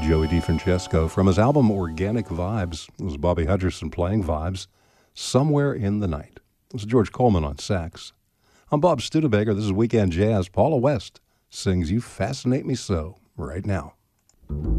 Joey DeFrancesco. From his album Organic Vibes, it was Bobby Hutcherson playing Vibes, Somewhere in the Night. This is George Coleman on sax. I'm Bob Studebaker. This is Weekend Jazz. Paula West sings You Fascinate Me So right now.